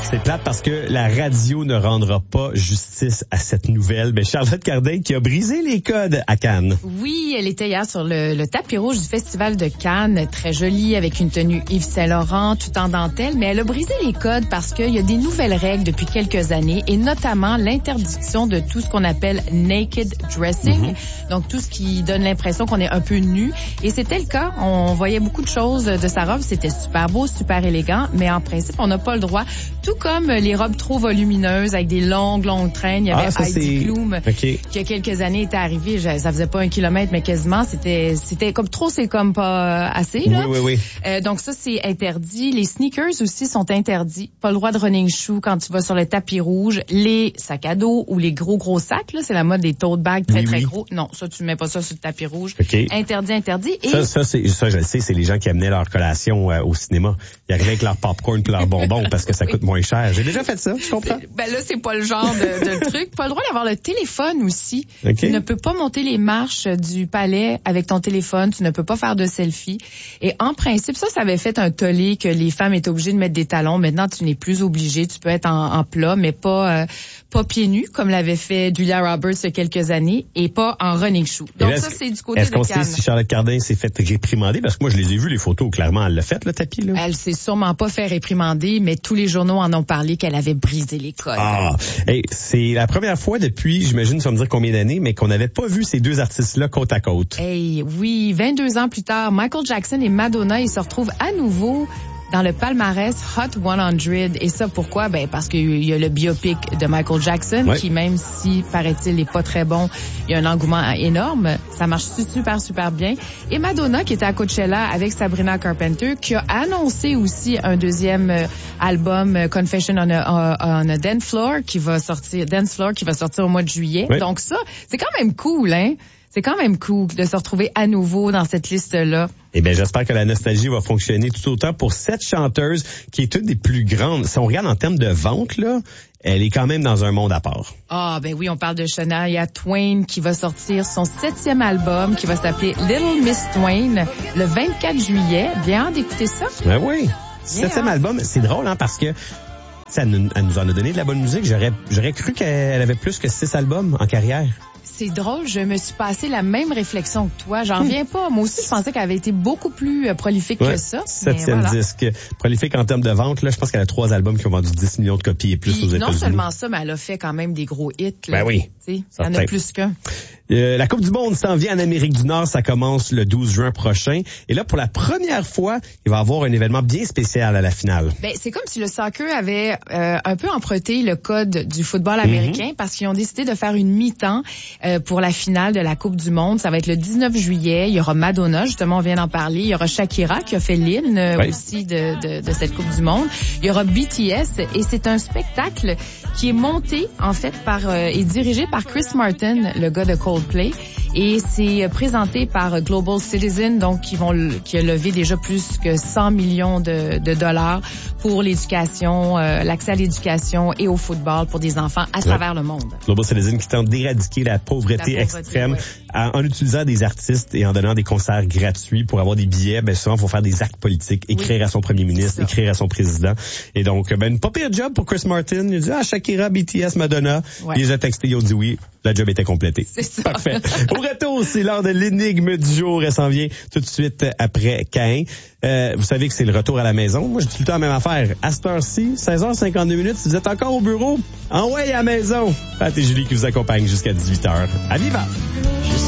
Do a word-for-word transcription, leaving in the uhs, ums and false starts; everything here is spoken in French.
C'est plate parce que la radio ne rendra pas justice à cette nouvelle. Mais Charlotte Cardin qui a brisé les codes à Cannes. Oui, elle était hier sur le, le tapis rouge du Festival de Cannes, très jolie, avec une tenue Yves Saint-Laurent, tout en dentelle, mais elle a brisé les codes parce qu'il y a des nouvelles règles depuis quelques années, et notamment l'interdiction de tout ce qu'on appelle naked dressing, mm-hmm. donc tout ce qui donne l'impression qu'on est un peu nu. Et c'était le cas, on voyait beaucoup de choses de sa robe, c'était super beau, super élégant, mais en principe, on n'a pas le droit. Tout comme les robes trop volumineuses avec des longues, longues traînes. Il y avait ah, Heidi Klum okay. qui, il y a quelques années, était arrivée. Ça faisait pas un kilomètre, mais quasiment. C'était c'était comme trop, c'est comme pas assez. Là. Oui, oui, oui. Euh, donc ça, c'est interdit. Les sneakers aussi sont interdits. Pas le droit de running shoe quand tu vas sur le tapis rouge. Les sacs à dos ou les gros, gros sacs, là, c'est la mode des tote bags très, oui, très oui. gros. Non, ça, tu mets pas ça sur le tapis rouge. Okay. Interdit, interdit. Et ça, ça, c'est, ça, je le sais, c'est les gens qui amenaient leur collation euh, au cinéma. Ils arrivaient avec leur popcorn puis leurs bonbons parce que ça coûte moins cher. J'ai déjà fait ça, je comprends. Ben là, c'est pas le genre de, de truc. Pas le droit d'avoir le téléphone aussi. Okay. Tu ne peux pas monter les marches du palais avec ton téléphone. Tu ne peux pas faire de selfie. Et en principe, ça, ça avait fait un tollé que les femmes étaient obligées de mettre des talons. Maintenant, tu n'es plus obligé. Tu peux être en, en plat, mais pas euh, pas pieds nus, comme l'avait fait Julia Roberts il y a quelques années, et pas en running shoe. Donc là, ça, c'est du côté de Cannes. Est-ce qu'on sait si Charlotte Cardin s'est fait réprimander? Parce que moi, je les ai vus, les photos. Clairement, elle l'a fait, le tapis, là. Elle s'est sûrement pas fait réprimander, mais tous les journaux en ont parlé qu'elle avait brisé les codes. Ah, hey, c'est la première fois depuis, j'imagine, ça va me dire combien d'années, mais qu'on n'avait pas vu ces deux artistes-là côte à côte. Hey, oui, vingt-deux ans plus tard, Michael Jackson et Madonna, ils se retrouvent à nouveau dans le palmarès Hot cent. Et ça, pourquoi? Ben, parce qu'il y a le biopic de Michael Jackson, ouais. qui, même si, paraît-il, n'est pas très bon, il y a un engouement énorme. Ça marche super, super bien. Et Madonna, qui était à Coachella avec Sabrina Carpenter, qui a annoncé aussi un deuxième euh, album, euh, Confession on a, on a Dance Floor, qui va sortir, Dance Floor, qui va sortir au mois de juillet. Ouais. Donc ça, c'est quand même cool, hein? C'est quand même cool de se retrouver à nouveau dans cette liste-là. Eh bien, j'espère que la nostalgie va fonctionner tout autant pour cette chanteuse qui est une des plus grandes. Si on regarde en termes de vente, là, elle est quand même dans un monde à part. Ah, ben oui, on parle de Shania Twain qui va sortir son septième album qui va s'appeler Little Miss Twain le vingt-quatre juillet. Bien d'écouter ça. Ben oui. Septième album, c'est drôle, hein, parce que ça nous, elle nous en a donné de la bonne musique. J'aurais, j'aurais cru qu'elle avait plus que six albums en carrière. C'est drôle, je me suis passé la même réflexion que toi. J'en reviens pas. Moi aussi, je pensais qu'elle avait été beaucoup plus prolifique ouais, que ça. Septième voilà. disque. Prolifique en termes de vente, là, je pense qu'elle a trois albums qui ont vendu dix millions de copies et plus Puis, aux États-Unis. Non seulement ça, mais elle a fait quand même des gros hits. Là. Ben oui. Il y en a plus qu'un. Euh, la Coupe du Monde s'en vient en Amérique du Nord. Ça commence le douze juin prochain. Et là, pour la première fois, il va y avoir un événement bien spécial à la finale. Ben, c'est comme si le soccer avait euh, un peu emprunté le code du football américain mm-hmm. parce qu'ils ont décidé de faire une mi-temps euh, pour la finale de la Coupe du Monde. Ça va être le dix-neuf juillet. Il y aura Madonna, justement, on vient d'en parler. Il y aura Shakira qui a fait l'hymne euh, oui. aussi de, de, de cette Coupe du Monde. Il y aura B T S et c'est un spectacle qui est monté, en fait, par euh, et dirigé par Chris Martin, le gars de Coldplay. Et c'est présenté par Global Citizen, donc qui vont qui a levé déjà plus que cent millions de, de dollars pour l'éducation, euh, l'accès à l'éducation et au football pour des enfants à travers ouais. le monde. Global Citizen qui tente d'éradiquer la pauvreté, la pauvreté extrême ouais. en, en utilisant des artistes et en donnant des concerts gratuits pour avoir des billets. Ben souvent, il faut faire des actes politiques, écrire oui. à son premier ministre, écrire à son président. Et donc, ben une pas pire job pour Chris Martin. Il a dit ah Shakira, B T S, Madonna. Ouais. Il les a textés, ils ont dit oui. La job était complétée. C'est ça. Parfait. Au retour, c'est l'heure de l'énigme du jour. Elle s'en vient tout de suite après Caïn. Euh, vous savez que c'est le retour à la maison. Moi, je dis tout le temps la même affaire. À cette heure-ci, seize heures cinquante-deux minutes, si vous êtes encore au bureau, en ouais à la maison. Pat et Julie qui vous accompagnent jusqu'à dix-huit heures. À Viva!